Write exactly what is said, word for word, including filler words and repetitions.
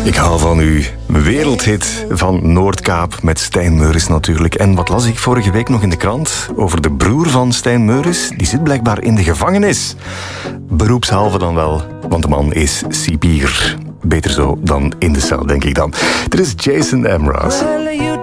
Ik hou van u. Wereldhit van Noordkaap met Stijn Meuris natuurlijk. En wat las ik vorige week nog in de krant over de broer van Stijn Meuris? Die zit blijkbaar in de gevangenis. Beroepshalve dan wel, want de man is cipier. Beter zo dan in de cel, denk ik dan. Dit is Jason Mraz.